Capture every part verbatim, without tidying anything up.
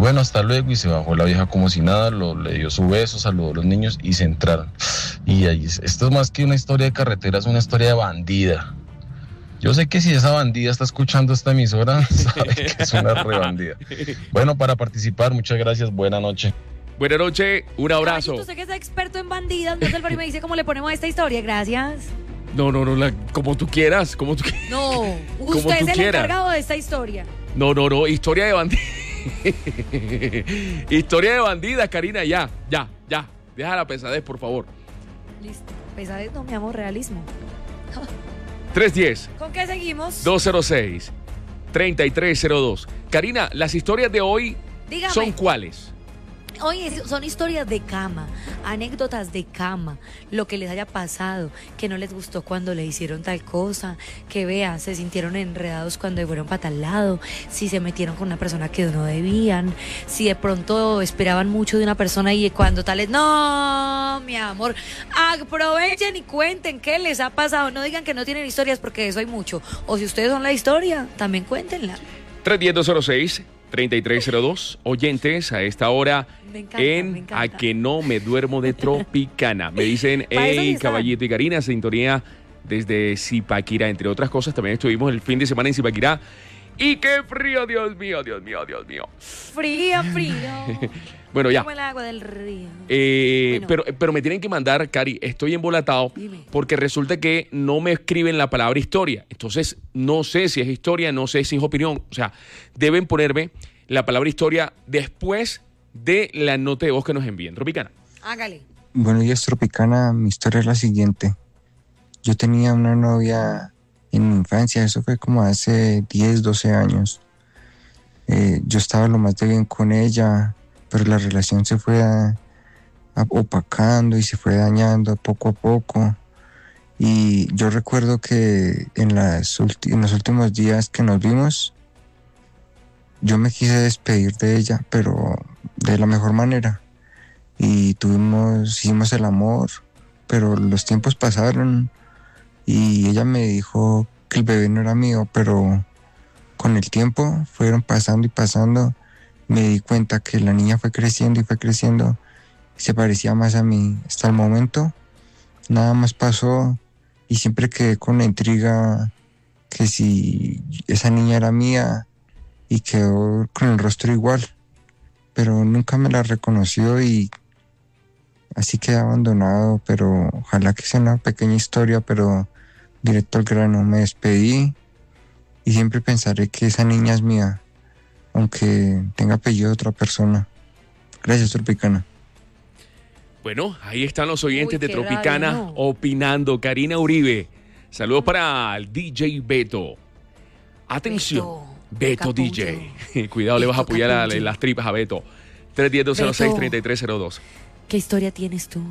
bueno, hasta luego, y se bajó la vieja como si nada, lo, le dio su beso, saludó a los niños y se entraron. Y ahí, esto es más que una historia de carretera, es una historia de bandida. Yo sé que si esa bandida está escuchando esta emisora, sabe que es una rebandida. Bueno, para participar, muchas gracias, buena noche. Buenas noches, un abrazo. Usted que es experto en bandidas, no sé el y me dice cómo le ponemos a esta historia, gracias. No, no, no, la, como tú quieras, como tú quieras. No, usted es el quieras. encargado de esta historia. No, no, no, historia de bandidas. Historia de bandidas, Karina, ya, ya, ya. Deja la pesadez, por favor. Listo, pesadez no, mi amor, realismo. tres uno cero. ¿Con qué seguimos? dos cero seis, tres tres cero dos. Karina, las historias de hoy Dígame. ¿son cuáles? Oye, son historias de cama, anécdotas de cama, lo que les haya pasado, que no les gustó cuando le hicieron tal cosa, que vea, se sintieron enredados cuando fueron para tal lado, si se metieron con una persona que no debían, si de pronto esperaban mucho de una persona y cuando tales, no, mi amor, aprovechen y cuenten qué les ha pasado, no digan que no tienen historias porque de eso hay mucho, o si ustedes son la historia, también cuéntenla. tres uno cero, dos cero seis, tres tres cero dos, oyentes a esta hora Me encanta, en me encanta. A que no me duermo de Tropicana. Me dicen, hey, Caballito y Karina, sintonía desde Zipaquirá, entre otras cosas. También estuvimos el fin de semana en Zipaquirá. ¡Y qué frío, Dios mío, Dios mío, Dios mío! Frío, frío. Bueno, ya. Como el agua del río. Eh, Bueno. pero, pero me tienen que mandar, Cari, estoy embolatado. Dime. Porque resulta que no me escriben la palabra historia. Entonces, no sé si es historia, no sé si es opinión. O sea, deben ponerme la palabra historia después de la nota de voz que nos envíen. Tropicana. Hágale. Buenos días, Tropicana. Mi historia es la siguiente. Yo tenía una novia en mi infancia, eso fue como hace diez, doce años. Eh, yo estaba lo más de bien con ella, pero la relación se fue a, a opacando y se fue dañando poco a poco. Y yo recuerdo que en, las ulti- en los últimos días que nos vimos, yo me quise despedir de ella, pero de la mejor manera. Y tuvimos, hicimos el amor, pero los tiempos pasaron y ella me dijo que el bebé no era mío, pero con el tiempo fueron pasando y pasando. Me di cuenta que la niña fue creciendo y fue creciendo y se parecía más a mí. Hasta el momento nada más pasó y siempre quedé con la intriga que si esa niña era mía, y quedó con el rostro igual, pero nunca me la reconoció y así quedé abandonado. Pero ojalá que sea una pequeña historia, pero directo al grano. Me despedí y siempre pensaré que esa niña es mía, aunque tenga apellido de otra persona. Gracias, Tropicana. Bueno, ahí están los oyentes Uy, de qué Tropicana rabia, ¿no? opinando. Karina Uribe. Saludos para el D J Beto. Atención. Beto. Beto Capullo. D J. Cuidado, le vas a Beto apoyar a, Capullo. las tripas a Beto. tres uno cero, dos cero seis, tres tres cero dos. ¿Qué historia tienes tú?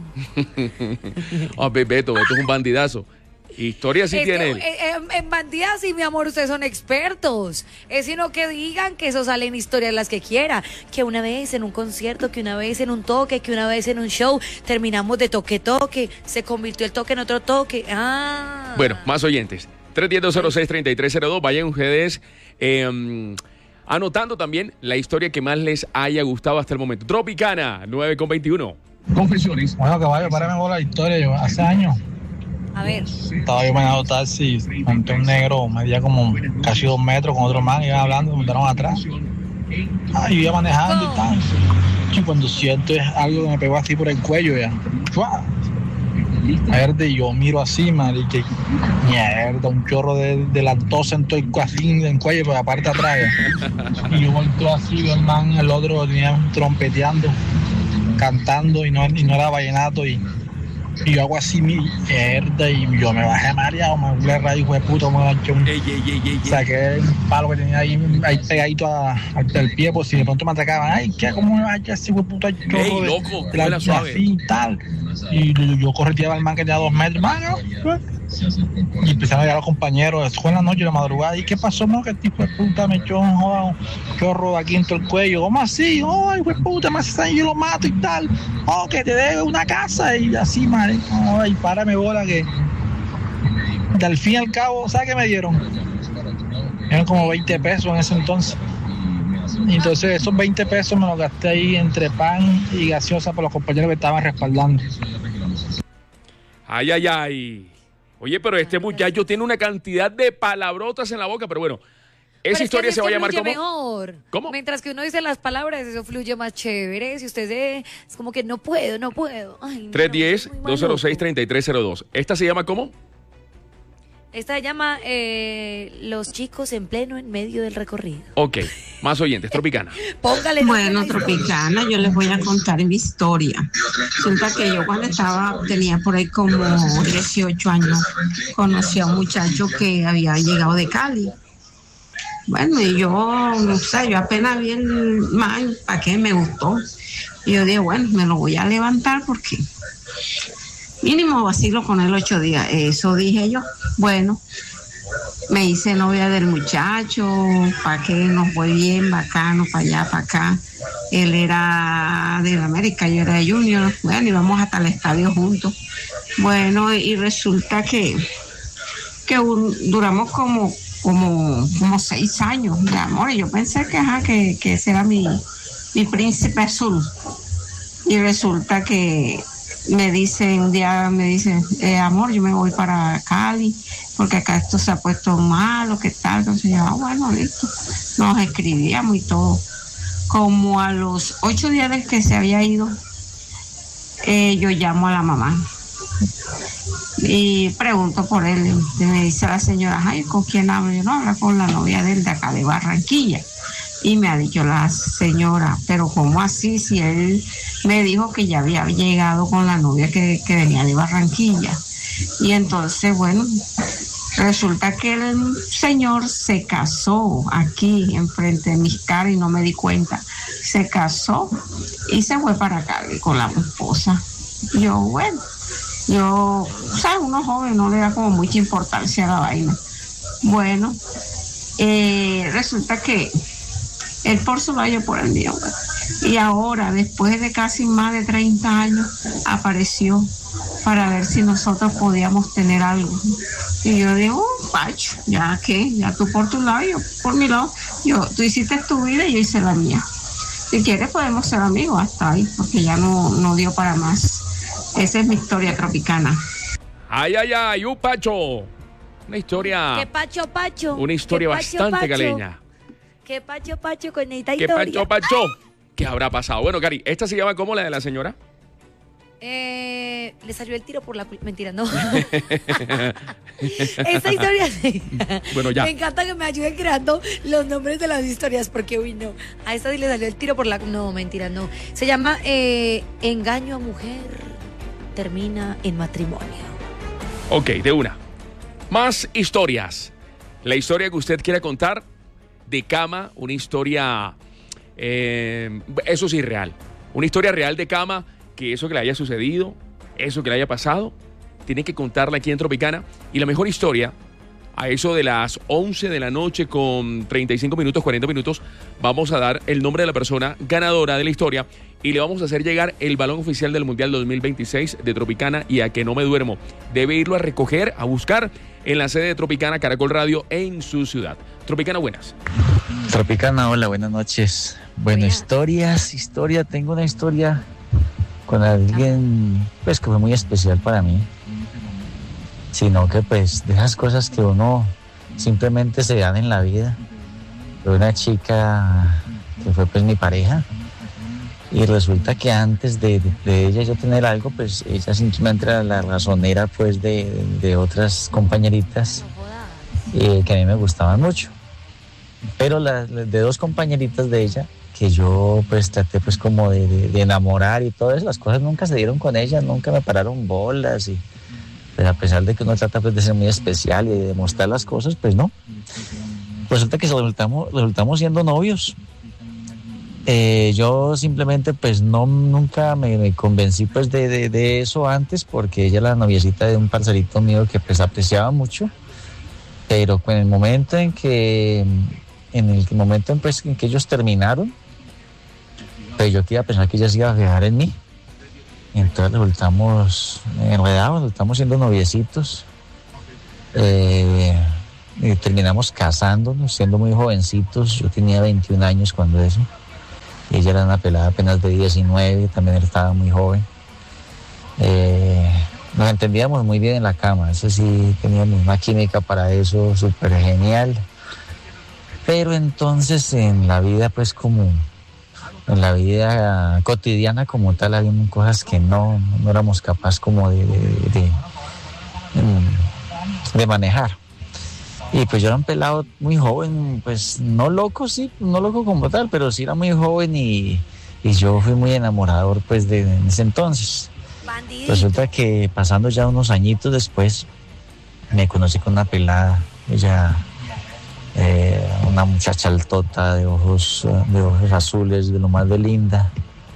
Oh, Be- Beto, Beto es un bandidazo. Historia sí Es tiene que, él. eh, En, en bandidas, sí, mi amor, ustedes son expertos. Es sino que digan que eso salen historias las que quiera. Que una vez en un concierto, que una vez en un toque, que una vez en un show, terminamos de toque-toque, se convirtió el toque en otro toque. Ah. Bueno, más oyentes. tres uno cero, dos cero seis, tres tres cero dos. Vayan ustedes eh, anotando también la historia que más les haya gustado hasta el momento. Tropicana, nueve con veintiuno. Confesiones. Bueno, caballo, párame con la historia. Yo hace años A ver. estaba yo manejando taxi, monté un negro, medía como casi dos metros con otro man, iban hablando, me montaron atrás. Ah, yo iba manejando y tal. Y cuando siento es algo que me pegó así por el cuello ya. ¡Fua! Mierda, y yo miro así, marica, y mierda, un chorro de, de lactosa en todo el así en el cuello, pero aparte atrás ya. Y yo volteo así, veo el man, el otro venía trompeteando, cantando y no, y no era vallenato y, y yo hago así mi mierda y yo me bajé mareado, me volví a raíz, hijo de puta, me eché un, Ey, ey, ey, ey, ey. saqué un palo que tenía ahí, ahí pegadito a- al del pie, por si de pronto me atacaban. Ay, ¿qué? ¿Cómo me vas a echar ese hijo de puta chorro Ey, de, loco, de la vuela suave. así y tal? Y yo, yo correteaba al man que tenía dos metros, mano. Y empezaron a llegar los compañeros, eso fue en la noche, de la madrugada. ¿Y qué pasó, no? Que el tipo de puta me echó un joda, un chorro aquí en todo el cuello. ¿Cómo así? Oh, hijo de puta, me hace daño y yo lo mato y tal. Oh, que te debe una casa y así, madre. Oh, y párame bola que... Al fin y al cabo, ¿sabes qué me dieron? Eran como veinte pesos en ese entonces. Entonces esos veinte pesos me los gasté ahí entre pan y gaseosa por los compañeros que estaban respaldando. Ay, ay, ay. Oye, pero este muchacho tiene una cantidad de palabrotas en la boca, pero bueno, esa pero historia es que se va a llamar fluye como... mejor. ¿Cómo? Mientras que uno dice las palabras, eso fluye más chévere. Si usted se, es como que no puedo, no puedo. Ay, no, tres uno cero, muy dos cero seis, maluco. tres tres cero dos. ¿Esta se llama cómo? Esta se llama eh, Los chicos en pleno en medio del recorrido. Ok, más oyentes, Tropicana. Póngale. Bueno, nombre a la Tropicana, yo les voy a contar mi historia. Resulta que yo cuando estaba, tenía por ahí como dieciocho años, conocí a un muchacho que había llegado de Cali. Bueno, y yo, no sé, yo apenas vi el man, ¿para qué? Me gustó. Y yo dije, bueno, me lo voy a levantar porque mínimo vacilo con él ocho días. Eso dije yo. Bueno, me hice novia del muchacho, para que nos fue bien, bacano, para allá, para acá. Él era de América, yo era de Junior. Bueno, íbamos hasta el estadio juntos. Bueno, y resulta que, que un, duramos como, como, como seis años de amor. Y yo pensé que, ajá, que, que ese era mi, mi príncipe azul. Y resulta que me dice, un día me dice, eh, amor, yo me voy para Cali, porque acá esto se ha puesto malo, ¿qué tal? Entonces yo, ah, bueno, listo. Nos escribíamos y todo. Como a los ocho días del que se había ido, eh, yo llamo a la mamá y pregunto por él. Y me dice la señora, ay, ¿con quién hablo? Yo no, habla con la novia de él de acá de Barranquilla. Y me ha dicho la señora, pero ¿cómo así? Si él me dijo que ya había llegado con la novia que, que venía de Barranquilla. Y entonces, bueno, resulta que el señor se casó aquí, enfrente de mis caras, y no me di cuenta. Se casó y se fue para acá con la esposa. Yo, bueno, yo, ¿sabes? Uno joven no le da como mucha importancia a la vaina. Bueno, eh, resulta que él por su lado, yo por el mío. Y ahora, después de casi más de treinta años, apareció para ver si nosotros podíamos tener algo. Y yo digo, oh, Pacho, ya que, ya tú por tu lado, yo por mi lado. Yo, tú hiciste tu vida y yo hice la mía. Si quieres podemos ser amigos hasta ahí, porque ya no, no dio para más. Esa es mi historia tropicana. Ay, ay, ay, un Pacho. Una historia... ¿Qué pacho, pacho? Una historia ¿Qué pacho, bastante pacho? caleña. ¿Qué pacho, pacho con esta ¿Qué historia? Pacho, Pacho? ¿Qué habrá pasado? Bueno, Cari, ¿esta se llama como la de la señora? Eh, le salió el tiro por la... Mentira, no. Esta historia sí. Bueno, ya. Me encanta que me ayuden creando los nombres de las historias, porque, uy, no. A esta sí le salió el tiro por la... No, mentira, no. Se llama eh, Engaño a mujer termina en matrimonio. Ok, de una. Más historias. La historia que usted quiera contar de cama, una historia, eh, eso sí, real. Una historia real de cama, que eso que le haya sucedido, eso que le haya pasado, tiene que contarla aquí en Tropicana. Y la mejor historia, a eso de las once de la noche con treinta y cinco minutos, cuarenta minutos, vamos a dar el nombre de la persona ganadora de la historia y le vamos a hacer llegar el balón oficial del Mundial dos mil veintiséis de Tropicana y a que no me duermo. Debe irlo a recoger, a buscar en la sede de Tropicana Caracol Radio en su ciudad. Tropicana, buenas. Tropicana, hola, buenas noches. Bueno, Buenas. historias, historia, tengo una historia con alguien, pues, que fue muy especial para mí. Sino que, pues, de esas cosas que uno simplemente se dan en la vida. Fue una chica que fue, pues, mi pareja. Y resulta que antes de, de ella yo tener algo, pues, ella simplemente era la razonera, pues, de, de otras compañeritas eh, que a mí me gustaban mucho. Pero la, de dos compañeritas de ella, que yo pues traté pues como de, de, de enamorar y todo eso, las cosas nunca se dieron con ella, nunca me pararon bolas y pues a pesar de que uno trata pues de ser muy especial y de demostrar las cosas, pues no. Resulta que resultamos, resultamos siendo novios. Eh, yo simplemente pues no, nunca me, me convencí pues de, de, de eso antes porque ella era la noviecita de un parcerito mío que pues apreciaba mucho, pero en el momento en que en el momento en, pues, en que ellos terminaron, pues yo que iba a pensar que ella se iba a fijar en mí. Entonces resultamos enredados, resultamos siendo noviecitos. Eh, eh, terminamos casándonos, siendo muy jovencitos. Yo tenía veintiún años cuando eso. Ella era una pelada apenas de diecinueve, también estaba muy joven. Eh, nos entendíamos muy bien en la cama, eso sí, teníamos una química para eso súper genial. Pero entonces en la vida, pues como en la vida cotidiana como tal, había cosas que no, no éramos capaces como de, de, de, de manejar. Y pues yo era un pelado muy joven, pues no loco, sí, no loco como tal, pero sí era muy joven y, y yo fui muy enamorador pues de, de ese entonces. Bandidito. Resulta que pasando ya unos añitos después, me conocí con una pelada, ella, eh, una muchacha altota de ojos, de ojos azules, de lo más de linda.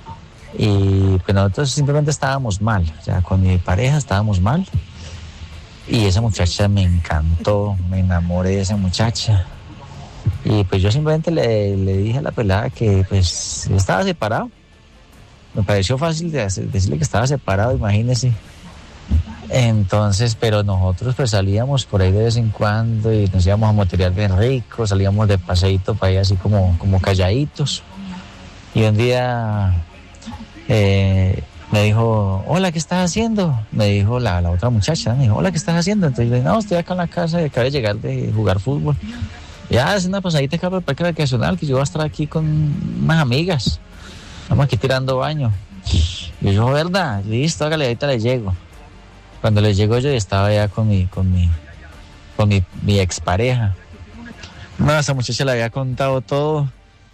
Y pues nosotros simplemente estábamos mal, ya con mi pareja estábamos mal. Y esa muchacha me encantó, me enamoré de esa muchacha. Y pues yo simplemente le, le dije a la pelada que pues estaba separado. Me pareció fácil de hacer, decirle que estaba separado, imagínese. Entonces, pero nosotros pues salíamos por ahí de vez en cuando y nos íbamos a moterear bien rico, salíamos de paseíto para allá así como, como calladitos. Y un día... Eh, me dijo, hola, ¿qué estás haciendo? Me dijo la, la otra muchacha, me dijo, hola, ¿qué estás haciendo? Entonces yo le dije, no, estoy acá en la casa y acabo de llegar de jugar fútbol. Ya, es una pasadita acá por el parque recreacional, que yo voy a estar aquí con unas amigas. Estamos aquí tirando baño. Y yo, ¿verdad? Listo, hágale, ahorita le llego. Cuando le llego yo estaba ya con mi, con mi, con mi, mi expareja. No, esa muchacha le había contado todo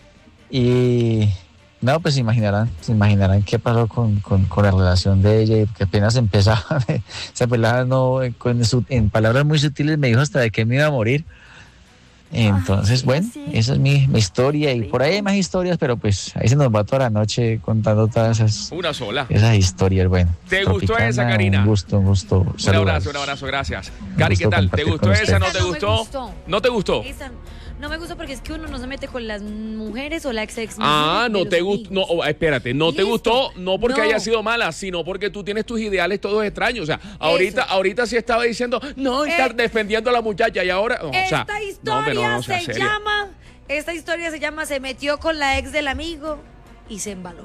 y... No, pues se imaginarán, se imaginarán qué pasó con, con, con la relación de ella, que apenas empezaba, esa pelada no, con su, en palabras muy sutiles me dijo hasta de que me iba a morir. Entonces, bueno, esa es mi, mi historia y por ahí hay más historias, pero pues ahí se nos va toda la noche contando todas esas... Una sola. Esas historias, bueno. ¿Te gustó esa, Karina? Un gusto, un gusto. Un saludos. abrazo, un abrazo, gracias. Cari, ¿qué tal? ¿Te gustó esa? ¿No te gustó? ¿No te gustó? Esa no me gustó porque es que uno no se mete con las mujeres o la ex ex. Ah, no te gustó, no, oh, espérate, no Listo. te gustó, no porque no. haya sido mala, sino porque tú tienes tus ideales todos extraños. O sea, ahorita, ahorita sí estaba diciendo, no, estar eh, defendiendo a la muchacha y ahora, no, esta o sea, historia no, no, no, se seria. llama, esta historia se llama, se metió con la ex del amigo y se embaló.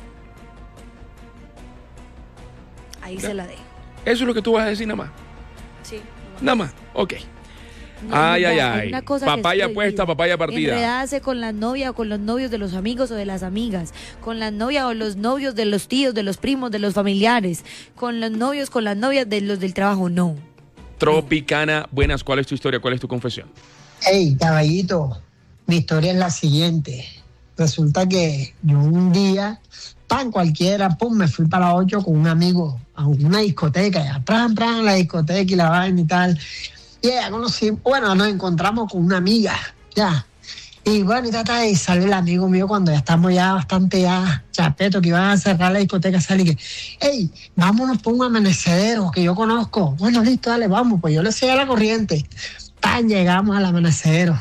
Ahí ¿Ya? se la dejo. Eso es lo que tú vas a decir nada más. Sí. Nada más, ok. No, ay, ay, ay. Papaya puesta, papaya partida. Enredarse con la novia o con los novios de los amigos o de las amigas, con la novia o los novios de los tíos, de los primos, de los familiares, con los novios, con las novias de los del trabajo, no. Tropicana, buenas, ¿cuál es tu historia? ¿Cuál es tu confesión? Hey, caballito, mi historia es la siguiente. Resulta que yo un día, pan cualquiera, pum, me fui para ocho con un amigo a una discoteca, ya, pran, pran, la discoteca y la vaina y tal. Y ya conocí, bueno, nos encontramos con una amiga, ya. Y bueno, y, tata, y sale el amigo mío cuando ya estamos ya bastante ya chapetos, que iban a cerrar la discoteca, sale y que, hey, vámonos por un amanecedero que yo conozco. Bueno, listo, dale, vamos, pues yo le seguí a la corriente. Tan, llegamos al amanecedero.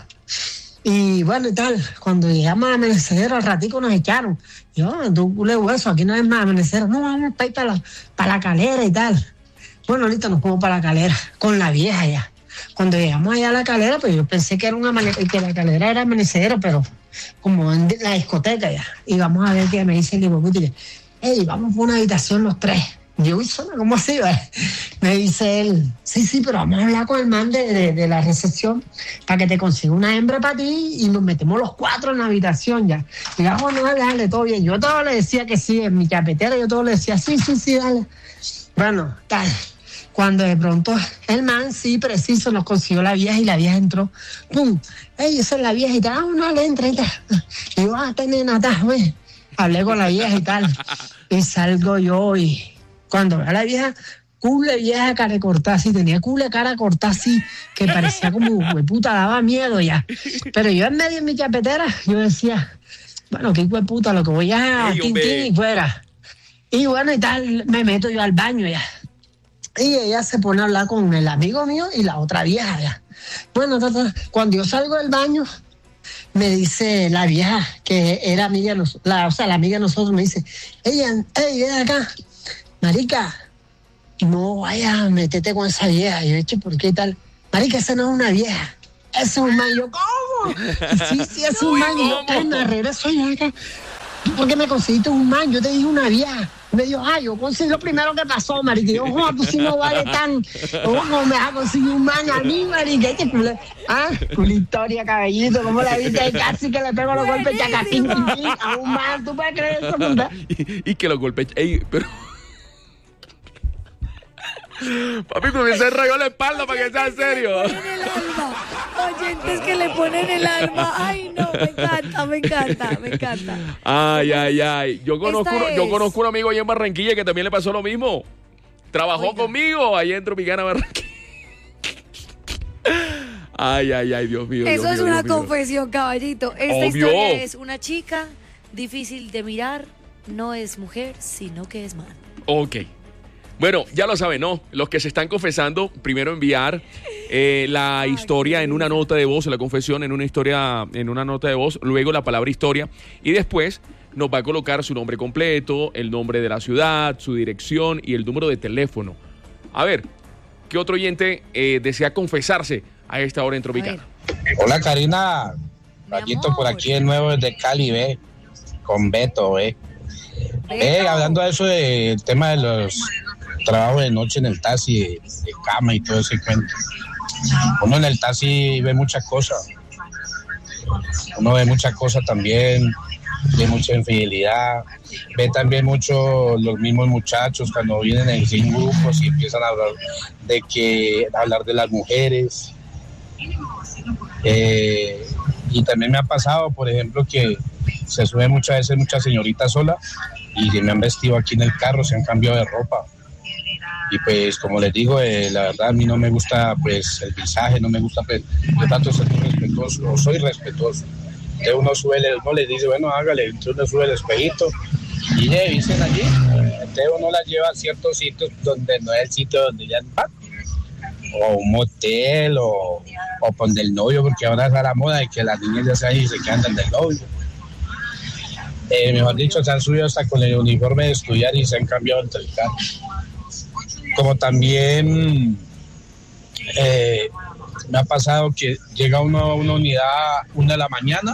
Y bueno, y tal, cuando llegamos al amanecedero, al ratico nos echaron. Yo, tú culé hueso, aquí no es más amanecedero. No, vamos para ir para la, para la calera y tal. Bueno, ahorita nos fuimos para la calera, con la vieja ya. Cuando llegamos allá a la calera, pues yo pensé que era una que la calera era amanecedero, pero como en la discoteca ya. Y vamos a ver qué me dice el hijo puto, hey, vamos por una habitación los tres. Yo, uy, suena como así, ¿vale? Me dice él, sí, sí, pero vamos a hablar con el man de, de, de la recepción para que te consiga una hembra para ti y nos metemos los cuatro en la habitación ya. Y vamos a darle todo bien. Yo todo le decía que sí, en mi chapetera yo todo le decía, sí, sí, sí, dale. Bueno, tal. Cuando de pronto el man, sí, preciso, nos consiguió la vieja y la vieja entró. ¡Pum! ¡Ey, esa es la vieja! Y tal, ah, no, le entra y tal. Y yo, ah, ten nena, tal, güey. Hablé con la vieja y tal. Y salgo yo y cuando veo a la vieja, cule vieja cara cortada, así, tenía cule cara cortada así, que parecía como, güey, puta, daba miedo ya. Pero yo en medio de mi chapetera, yo decía, bueno, qué güey puta, lo que voy a tintín y fuera. Y bueno, y tal, me meto yo al baño ya. Y ella se pone a hablar con el amigo mío y la otra vieja ya. Bueno, tata, cuando yo salgo del baño, me dice la vieja, que era amiga de nosotros, la, o sea, la amiga de nosotros, me dice, ella, hey, ven acá, marica, no vaya, métete con esa vieja. Y yo, che, ¿por qué tal? Marica, esa no es una vieja, ese es un man. Y yo, ¿cómo? Sí, sí, es un man. Y yo, Ana Herrera, soy acá. ¿Por qué me conseguiste un man? Yo te dije una vieja. Me dijo, ay, yo conseguí lo primero que pasó, marica. Y yo, Juan, tú si no vale tan... ¿Cómo me vas a conseguir un man a mí, marica? ¿Qué culé? Ah, una historia, caballito. ¿Cómo la viste ahí? Casi que le pego los golpes chacatín, a un man. ¿Tú puedes creer eso? y, y que los golpes... Ey, pero... Papi, me hubiese rayado la espalda para que sea serio. Oyentes que le ponen el alma. Ay, no, me encanta, me encanta, me encanta. Ay, ay, ay. Yo conozco, es... yo conozco un amigo allá en Barranquilla que también le pasó lo mismo. Trabajó Oiga. conmigo allá en Tropicana, Barranquilla. Ay, ay, ay, Dios mío. Eso Dios es mío, una Dios confesión, mío. caballito. Esta Obvio. historia es una chica difícil de mirar. No es mujer, sino que es man. Ok. Bueno, ya lo saben, ¿no? Los que se están confesando, primero enviar eh, la historia en una nota de voz, la confesión en una historia, en una nota de voz, luego la palabra historia, y después nos va a colocar su nombre completo, el nombre de la ciudad, su dirección y el número de teléfono. A ver, ¿qué otro oyente eh, desea confesarse a esta hora en Tropicana? Hola, Karina. Rayito por aquí de nuevo desde Cali, ve, con Beto, ve. Ve, hablando de eso del tema de los trabajo de noche en el taxi, de, de cama y todo ese cuento. Uno en el taxi ve muchas cosas. Uno ve muchas cosas también, ve mucha infidelidad, ve también mucho los mismos muchachos cuando vienen en sin grupos y empiezan a hablar de que hablar de las mujeres. Eh, y también me ha pasado, por ejemplo, que se sube muchas veces muchas señoritas solas y me han vestido aquí en el carro, se han cambiado de ropa. Y pues, como les digo, eh, la verdad a mí no me gusta pues el visaje, no me gusta, pues, yo trato de ser muy respetuoso, o soy respetuoso. Entonces uno sube, uno les dice, bueno, hágale, entonces uno sube el espejito y ya dicen allí. Entonces uno la lleva a ciertos sitios donde no es el sitio donde ya van, o un motel, o, o con del novio, porque ahora es a la moda de que las niñas ya se van y se quedan del novio. Eh, mejor dicho, se han subido hasta con el uniforme de estudiar y se han cambiado entre el carro. Como también eh, me ha pasado que llega uno a una unidad una de la mañana,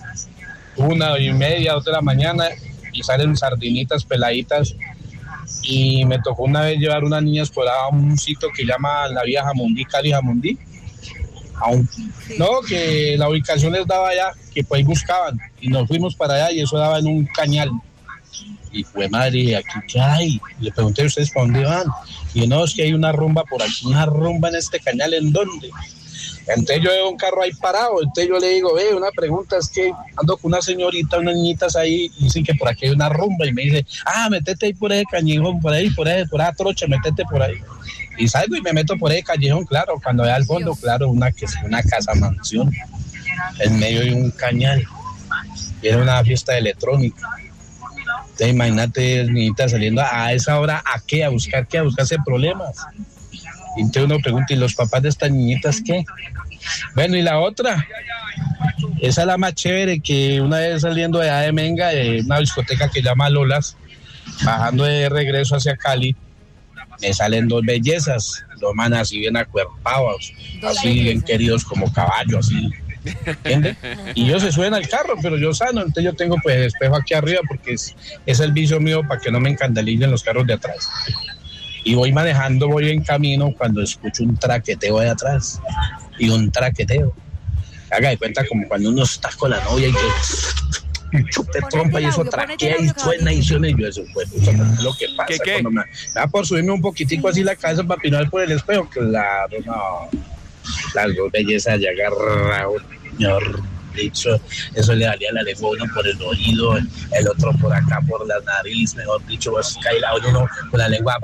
una y media, dos de la mañana, y salen sardinitas peladitas, y me tocó una vez llevar unas niñas por a un sitio que llama la vía Jamundí, Cali Jamundí, a un, no, que la ubicación les daba allá, que pues ahí buscaban, y nos fuimos para allá y eso daba en un cañal. Y fue madre, ¿aquí qué hay? Le pregunté a ustedes para dónde van. Y no, es que hay una rumba por aquí, una rumba en este cañal, ¿en dónde? Entonces yo veo un carro ahí parado, entonces yo le digo, ve, una pregunta es que ando con una señorita, unas niñitas ahí, y dicen que por aquí hay una rumba, y me dice, ah, métete ahí por ese callejón, por ahí, por ahí, por esa trocha, métete por ahí. Y salgo y me meto por ese callejón, claro, cuando vea al fondo, claro, una, una casa mansión, en medio de un cañal, y era una fiesta electrónica. Entonces, imagínate, niñita saliendo a esa hora, ¿a qué? ¿A buscar qué? ¿A buscarse problemas? Y entonces uno pregunta, ¿y los papás de estas niñitas qué? Bueno, y la otra, esa es la más chévere, que una vez saliendo de allá de Menga, de una discoteca que llama Lolas, bajando de regreso hacia Cali, me salen dos bellezas, dos manas así bien acuerpados, así bien queridos como caballos, así. ¿Entiendes? Y ellos se suben al carro, pero yo sano, entonces yo tengo pues espejo aquí arriba porque es, es el vicio mío para que no me encandalicen los carros de atrás. Y voy manejando, voy en camino cuando escucho un traqueteo de atrás, y un traqueteo. Haga de cuenta como cuando uno está con la novia y que un chupe trompa y eso traquea y suena y suena y yo eso pues eso es lo que pasa. ¿Qué, qué? Cuando me, me da por subirme un poquitico así la cabeza para pinar por el espejo, claro, no. Las dos bellezas ya agarraron, señor dicho, eso le daría la lengua uno por el oído, el otro por acá por la nariz, mejor dicho, vas caído uno con la lengua,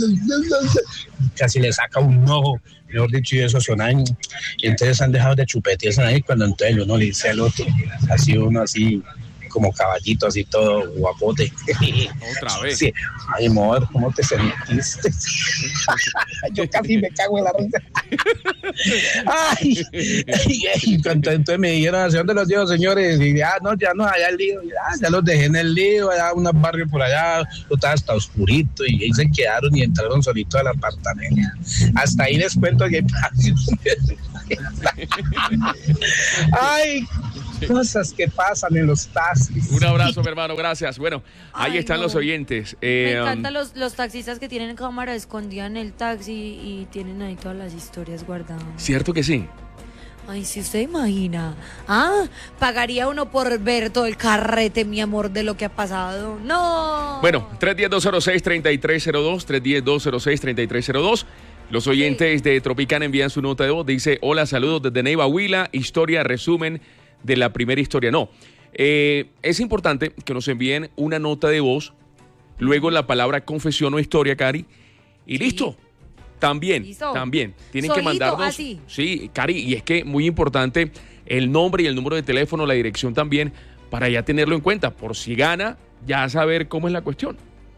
casi le saca un ojo, mejor dicho, y eso suenan, y entonces han dejado de chupetear ahí cuando entonces uno le dice al otro, así uno así, como caballito, así todo guapote. Otra vez. Sí. Ay, amor, ¿cómo te sentiste? Yo casi me cago en la risa. Ay, y, y entonces me dijeron, ¿hacia dónde los llevo, señores? Y ah, no, ya no, allá el lío, ya, ya los dejé en el lío, allá unos barrios por allá, estaba hasta oscurito, y ahí se quedaron y entraron solitos al apartamento. Hasta ahí les cuento que ay, cosas que pasan en los taxis. Un abrazo, mi hermano, gracias. Bueno, ahí Ay, están no. los oyentes. Me Eh, encantan los, los taxistas que tienen cámara escondida en el taxi y tienen ahí todas las historias guardadas. Cierto que sí. Ay, si usted imagina. Ah, pagaría uno por ver todo el carrete, mi amor, de lo que ha pasado. No. Bueno, tres uno cero, dos cero seis, tres tres cero dos, tres uno cero, dos cero seis, tres tres cero dos. Los oyentes de Tropicana envían su nota de voz. Dice, hola, saludos desde Neiva, Huila. Historia, resumen de la primera historia. No, eh, es importante que nos envíen una nota de voz, luego la palabra confesión o historia, Cari, y Sí. listo. También, Listo. también. Tienen Solito, que mandarnos. así. Sí, Cari, y es que muy importante el nombre y el número de teléfono, la dirección también, para ya tenerlo en cuenta. Por si gana, ya saber cómo es la cuestión.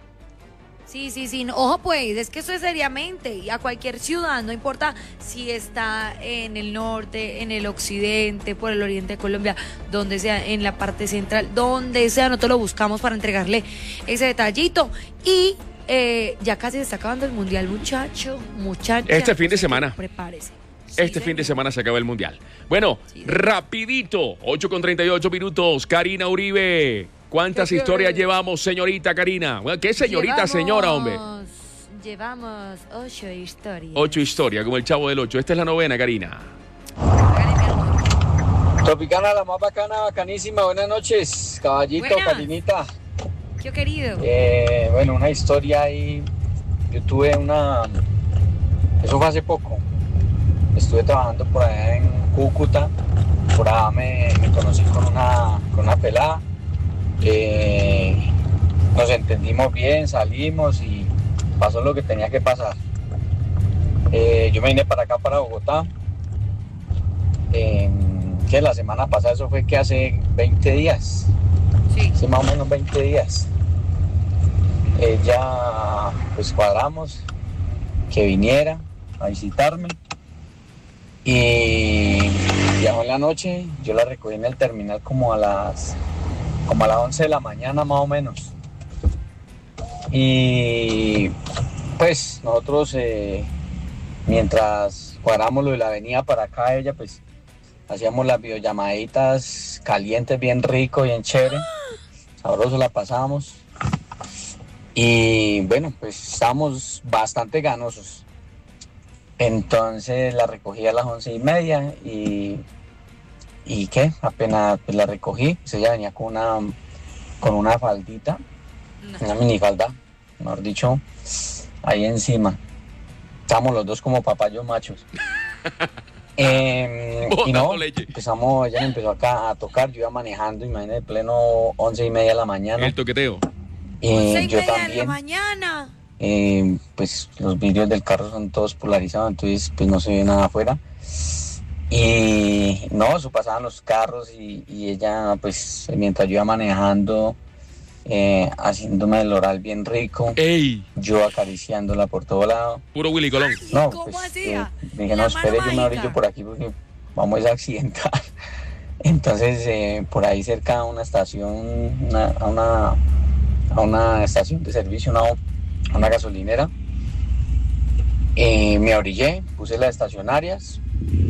Sí, sí, sí. No, ojo, pues, es que eso es seriamente. Y a cualquier ciudad, no importa si está en el norte, en el occidente, por el oriente de Colombia, donde sea, en la parte central, donde sea, nosotros lo buscamos para entregarle ese detallito. Y eh, ya casi se está acabando el mundial, muchacho, muchacha. Este fin de semana. Prepárese. Sí, Este fin de señor. semana se acaba el Mundial. Bueno, Sí. rapidito, ocho con treinta y ocho minutos. Karina Uribe, ¿cuántas ¿Qué historias quiere? llevamos, señorita Karina? Bueno, ¿qué señorita, Llevamos- señora, hombre? Llevamos ocho historias. Ocho historias, como el Chavo del Ocho. Esta es la novena, Karina. Hágale, mi amor. Tropicana, la más bacana, bacanísima. Buenas noches, caballito, Buenas. Karinita. Yo querido. Eh, bueno, una historia ahí. Yo tuve una. Eso fue hace poco. Estuve trabajando por allá en Cúcuta. Por allá me, me conocí con una, con una pelada. Eh, nos entendimos bien, salimos y pasó lo que tenía que pasar. Eh, yo me vine para acá, para Bogotá. Eh, que la semana pasada, eso fue que hace veinte días. Sí. Hace más o menos veinte días. Ella, pues cuadramos que viniera a visitarme y viajó en la noche. Yo la recogí en el terminal como a las como a las once de la mañana más o menos. Y pues nosotros eh, mientras cuadramos lo de la avenida para acá, ella pues hacíamos las videollamaditas calientes, bien rico, bien chévere, sabroso la pasábamos. Y bueno, pues estábamos bastante ganosos. Entonces la recogí a las once y media y, y ¿qué? Apenas pues, la recogí, pues ella venía con una, con una faldita, una minifalda, mejor dicho, ahí encima. Estábamos los dos como papayos machos. Eh, y no, empezamos, ella me empezó acá a tocar, yo iba manejando, imagínate, pleno once y media de la mañana. El toqueteo. Eh, Once y yo media de la también, mañana. eh, pues los vidrios del carro son todos polarizados, entonces pues no se ve nada afuera. Y no, eso pasaban los carros y, y ella pues mientras yo iba manejando, eh, haciéndome el oral bien rico, ¡Ey! yo acariciándola por todo lado. Puro Willy Colón. No, ¿Cómo pues, hacía? eh, dije, La no, espere, mano yo me mágica. orillo por aquí porque vamos a accidentar. Entonces, eh, por ahí cerca a una estación, una, a, una, a una estación de servicio, una, a una gasolinera, eh, me orillé, puse las estacionarias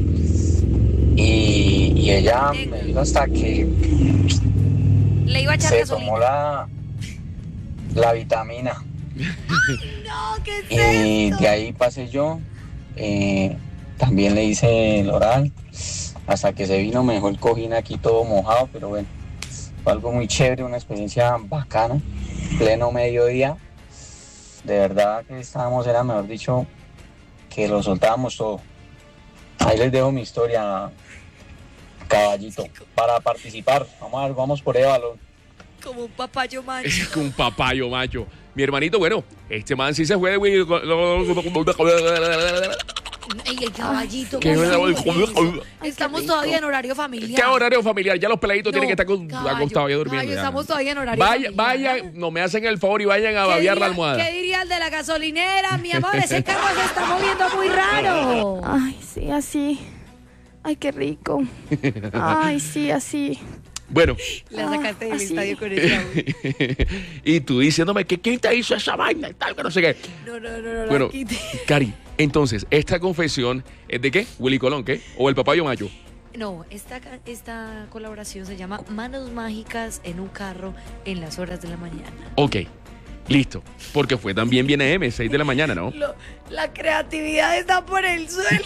y, y ella me dijo hasta que Le iba a echar se gasolina. tomó la, la vitamina. No, ¿qué es Y esto? de ahí pasé yo, eh, también le hice el oral, hasta que se vino, me dejó el cojín aquí todo mojado, pero bueno, fue algo muy chévere, una experiencia bacana, pleno mediodía, de verdad que estábamos, era mejor dicho, que lo soltábamos todo. Ahí les dejo mi historia, caballito, para participar, vamos a ver, vamos por el balón. Como un papayo macho. Es un papayo macho. Mi hermanito, bueno, este man sí se fue de Willy. Ey, el caballito. ¿Qué ¿cómo es? es? Estamos todavía en horario familiar. ¿Qué horario familiar? Ya los peladitos No, tienen que estar con- caballo, acostados ya durmiendo. caballo, ya. estamos todavía en horario Vaya, familiar. vaya, no me hacen el favor y vayan a ¿Qué babear la diría- almohada. ¿Qué diría el de la gasolinera? Mi amor, ese carro se está moviendo muy raro. Ay, sí, así. Ay, qué rico. Ay, sí, así. Bueno. La sacaste del así. estadio con ese audio. Y tú diciéndome que quién te hizo esa vaina y tal, que no sé qué. No, no, no, no. Bueno, la quité. Cari, entonces, ¿esta confesión es de qué? ¿Willy Colón, qué? ¿O el Papayo Mayo? No, esta, ca- esta colaboración se llama Manos Mágicas en un carro en las horas de la mañana. Ok, listo. Porque fue también viene M, seis de la mañana, ¿no? Lo- la creatividad está por el suelo.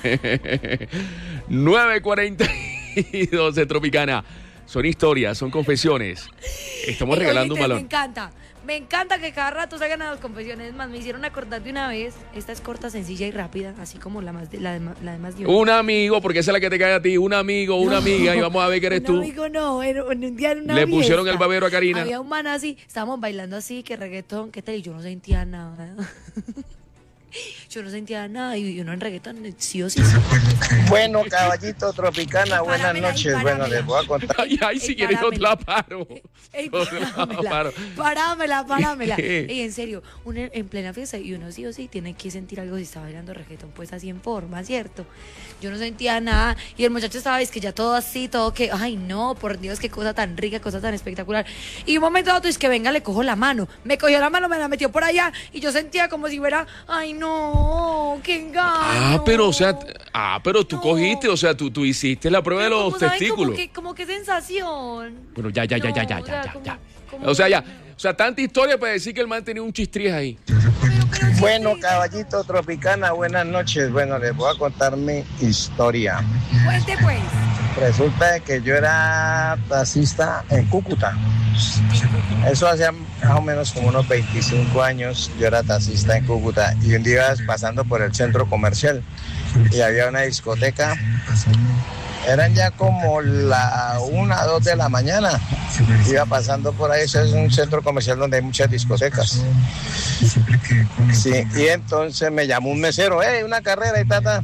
nueve cuarenta y dos de Tropicana. Son historias, son confesiones. Estamos Ey, regalando un oíste, balón. Me encanta. Me encanta que cada rato salgan a las confesiones. Es más, me hicieron acordar de una vez. Esta es corta, sencilla y rápida, así como la, más de, la, de, ma- la de más de una. Un amigo, porque esa es la que te cae a ti. Un amigo, una No, amiga, y vamos a ver que eres un tú. amigo no, en, en un día en una Le pusieron fiesta, el babero a Karina. Había un man así, estábamos bailando así, que reggaetón, que tal, y yo no sentía nada. Yo no sentía nada, y uno en reggaetón, sí o sí. Bueno, caballito Tropicana, buenas Páramela ahí, noches. Bueno, páramela. les voy a contar. Ay, ay, si Ey, quieres yo te la páramela. paro. Ey, Yo te la parámela, paro. parámela, parámela. ¿Qué? Ey, en serio, uno en plena fiesta y uno sí o sí tiene que sentir algo si está bailando reggaetón, pues así en forma, ¿cierto? Yo no sentía nada y el muchacho estaba, es que ya todo así, todo que, ay no, por Dios, qué cosa tan rica, cosa tan espectacular. Y un momento dado es que venga, le cojo la mano. Me cogió la mano, me la metió por allá y yo sentía como si fuera, ay no, qué engaño. Ah, pero, o sea, ah, pero tú cogiste, o sea, tú, tú hiciste la prueba de Pero los como, ¿saben? testículos. Como que, como que sensación. Bueno, ya, ya, ya, ya, ya, No, o ya, sea, ya, como- ya. como- O sea, ya. O sea, tanta historia para decir que el man tenía un chistrías ahí. Bueno, caballito Tropicana, buenas noches. Bueno, les voy a contar mi historia. Cuente pues. Resulta de que yo era taxista en Cúcuta. Eso hacía más o menos como unos veinticinco años. Yo era taxista en Cúcuta y un día ibas pasando por el centro comercial y había una discoteca. Eran ya como la una, dos de la mañana. Iba pasando por ahí, eso es un centro comercial donde hay muchas discotecas. Sí, y entonces me llamó un mesero, hey, una carrera y tata.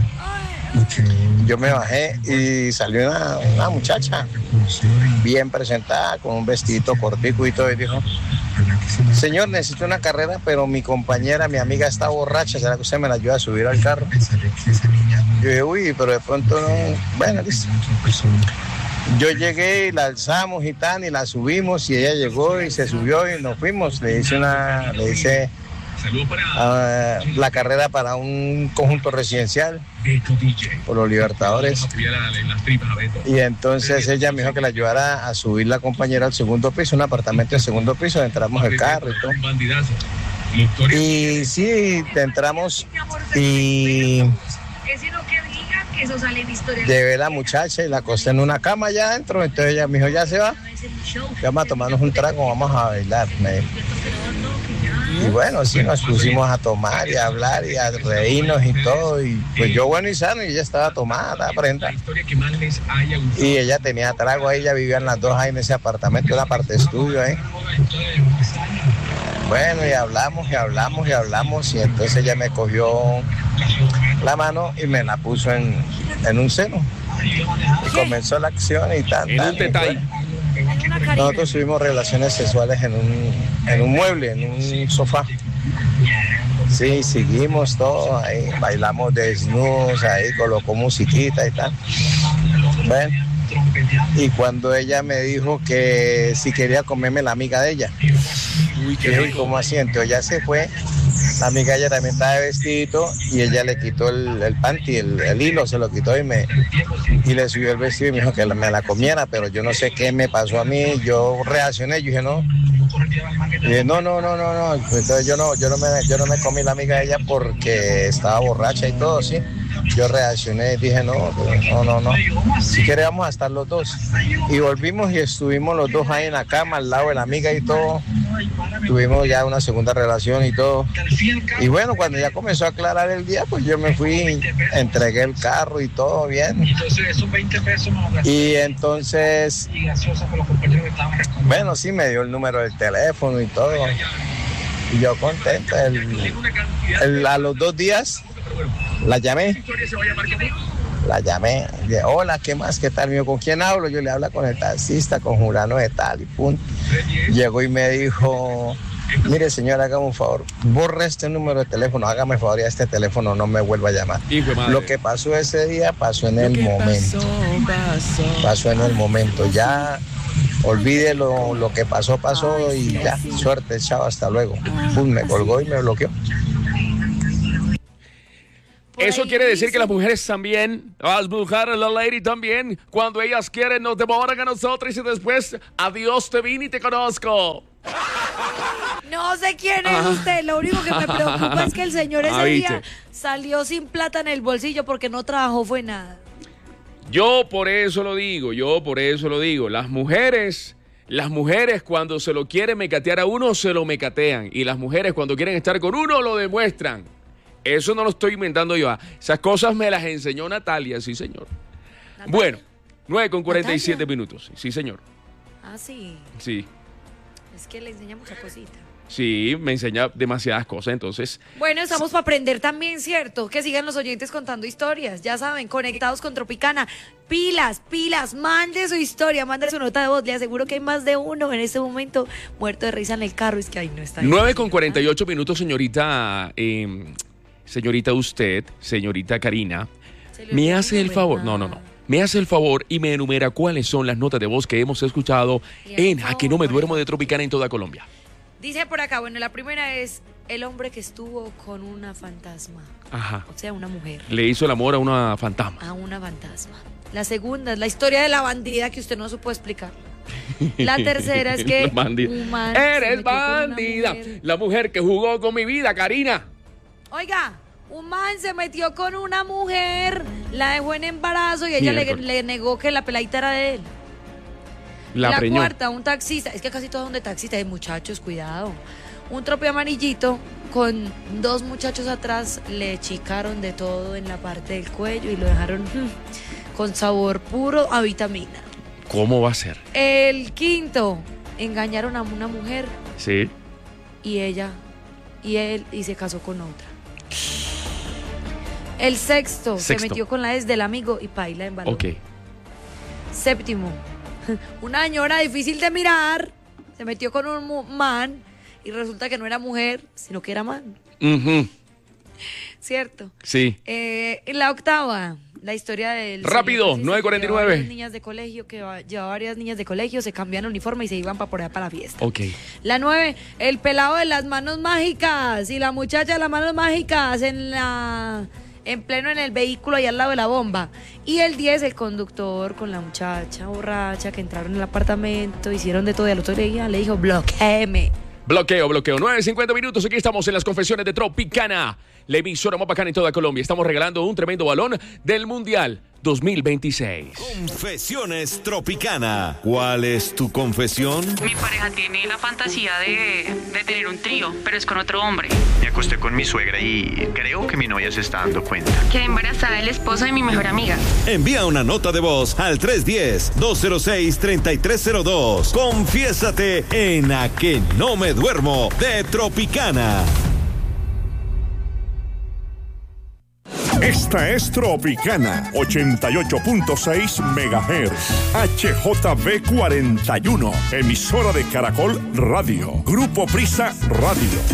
Yo me bajé y salió una, una muchacha bien presentada, con un vestidito cortico y todo, y dijo, señor, necesito una carrera, pero mi compañera, mi amiga está borracha, ¿será que usted me la ayuda a subir al carro? Yo dije, uy, pero de pronto no, bueno, listo. Yo llegué y la alzamos y tal, y la subimos, y ella llegó y se subió y nos fuimos. Le hice una, le hice uh, la carrera para un conjunto residencial por los Libertadores. Y entonces ella me dijo que la ayudara a subir la compañera al segundo piso, un apartamento en segundo piso, entramos el carro y todo. Y sí, entramos y llevé a la muchacha y la acosté en una cama allá adentro. Entonces ella me dijo, ya se va, vamos a tomarnos un trago, vamos a bailar. Me dijo. Y bueno, sí, nos pusimos a tomar y a hablar y a reírnos y todo. Y pues yo bueno y sano, y ella estaba tomada, estaba prenda. Y ella tenía trago ahí, ya vivían las dos ahí en ese apartamento, una parte de estudio ahí. Bueno, y hablamos y hablamos y hablamos, y entonces ella me cogió la mano y me la puso en, en un seno. Y comenzó la acción y tal. En un detalle. Nosotros tuvimos relaciones sexuales en un, en un mueble, en un sofá. Sí, seguimos todo ahí, bailamos desnudos, ahí colocó musiquita y tal. Bueno, y cuando ella me dijo que si quería comerme la amiga de ella. Uy, qué ¿cómo así? Entonces ya se fue. La amiga de ella también estaba de vestidito y ella le quitó el, el panty, el, el hilo, se lo quitó y me y le subió el vestido y me dijo que me la comiera, pero yo no sé qué me pasó a mí. Yo reaccioné, yo dije no. Y dije, no, no, no, no, no. Entonces yo no, yo no me, yo no me comí la amiga de ella porque estaba borracha y todo, sí. Yo reaccioné y dije, no, no, no, no. Si querés vamos a estar los dos. Y volvimos y estuvimos los dos ahí en la cama, al lado de la amiga y todo. Tuvimos ya una segunda relación y todo. Y bueno, cuando ya comenzó a aclarar el día, pues yo me fui, entregué el carro y todo bien. Y entonces, bueno, sí, me dio el número del teléfono y todo. Y yo contento. El, el, a los dos días La llamé. La llamé. Dije, hola, ¿qué más? ¿Qué tal, mío? ¿Con quién hablo? Yo le hablo con el taxista, con Jurano de tal y punto. Llegó y me dijo, mire, señor, hágame un favor, borre este número de teléfono, hágame favor y a este teléfono no me vuelva a llamar. Lo que pasó ese día pasó en el momento. Pasó, pasó. pasó en el momento. Ya olvide lo, lo que pasó, pasó y ya. Suerte, chao, hasta luego. Pum, me colgó y me bloqueó. Eso quiere decir que las mujeres también, las mujeres, la lady también, cuando ellas quieren nos devoran a nosotros y después, adiós, te vine y te conozco. No sé quién es usted, lo único que me preocupa es que el señor ese ah, día salió sin plata en el bolsillo porque no trabajó fue nada. Yo por eso lo digo, yo por eso lo digo, las mujeres... Las mujeres cuando se lo quieren mecatear a uno, se lo mecatean. Y las mujeres cuando quieren estar con uno, lo demuestran. Eso no lo estoy inventando yo. Esas cosas me las enseñó Natalia, sí, señor. ¿Natalia? Bueno, nueve con cuarenta y siete minutos. Sí, señor. Ah, sí. Sí. Es que le enseña mucha cosita. Sí, me enseña demasiadas cosas, entonces... Bueno, estamos para aprender también, ¿cierto? Que sigan los oyentes contando historias. Ya saben, conectados con Tropicana. Pilas, pilas, mande su historia, mande su nota de voz. Le aseguro que hay más de uno en este momento muerto de risa en el carro. Es que ahí no está. nueve con cuarenta y ocho minutos, señorita... Eh, señorita usted, señorita Karina, me hace el favor, no, no, no, me hace el favor y me enumera cuáles son las notas de voz que hemos escuchado en A que no me duermo de Tropicana en toda Colombia. Dice por acá, bueno, la primera es el hombre que estuvo con una fantasma. Ajá. O sea, una mujer. Le hizo el amor a una fantasma. A una fantasma. La segunda es la historia de la bandida que usted no supo explicar. La tercera es que un man eres bandida, mujer. La mujer que jugó con mi vida, Karina. Oiga, un man se metió con una mujer, la dejó en embarazo y ella le, le negó que la peladita era de él. La, la preñó. Cuarta, un taxista, es que casi todos son de taxista, hay muchachos, cuidado. Un trope amarillito con dos muchachos atrás, le chicaron de todo en la parte del cuello y lo dejaron hmm, con sabor puro a vitamina. ¿Cómo va a ser? El quinto, engañaron a una mujer. Sí. Y ella, y él, y se casó con otra. El sexto, sexto. se metió con la ex del amigo y paila en balón. Ok. Séptimo, una señora difícil de mirar, se metió con un man y resulta que no era mujer, sino que era man. Uh-huh. ¿Cierto? Sí. Eh, la octava, la historia del... Rápido, nueve cuarenta y nueve. Niñas de colegio, que llevaba varias niñas de colegio, se cambiaban uniforme y se iban para por allá para la fiesta. Ok. La nueve, el pelado de las manos mágicas y la muchacha de las manos mágicas en la... en pleno en el vehículo ahí al lado de la bomba. Y el diez, el conductor con la muchacha borracha que entraron en el apartamento, hicieron de todo y al otro día le dijo, bloquéeme. Bloqueo, bloqueo. nueve cincuenta minutos, aquí estamos en las confesiones de Tropicana, la emisora más bacana en toda Colombia. Estamos regalando un tremendo balón del Mundial dos mil veintiséis. Confesiones Tropicana. ¿Cuál es tu confesión? Mi pareja tiene la fantasía de, de tener un trío, pero es con otro hombre. Me acosté con mi suegra y creo que mi novia se está dando cuenta. Quedé embarazada del esposo de mi mejor amiga. Envía una nota de voz al tres uno cero, dos cero seis, tres tres cero dos. Confiésate en A que no me duermo de Tropicana. Esta es Tropicana, ochenta y ocho punto seis megahertz, H J V cuarenta y uno, emisora de Caracol Radio, Grupo Prisa Radio.